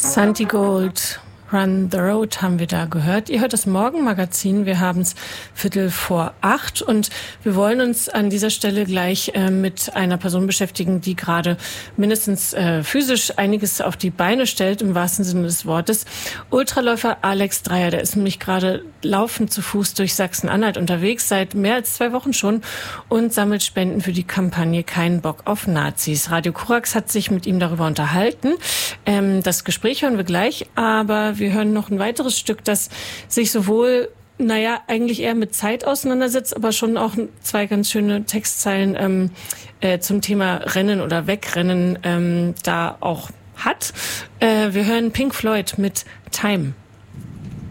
Santi Gold, Run the Road haben wir da gehört. Ihr hört das Morgenmagazin. Wir haben es 7:45 und wir wollen uns an dieser Stelle gleich mit einer Person beschäftigen, die gerade mindestens physisch einiges auf die Beine stellt, im wahrsten Sinne des Wortes. Ultraläufer Alex Dreyer, der ist nämlich gerade laufend zu Fuß durch Sachsen-Anhalt unterwegs, seit mehr als 2 Wochen schon, und sammelt Spenden für die Kampagne Kein Bock auf Nazis. Radio Korax hat sich mit ihm darüber unterhalten. Das Gespräch hören wir gleich, aber wir hören noch ein weiteres Stück, das sich sowohl, eigentlich eher mit Zeit auseinandersetzt, aber schon auch 2 ganz schöne Textzeilen zum Thema Rennen oder Wegrennen da auch hat. Wir hören Pink Floyd mit Time.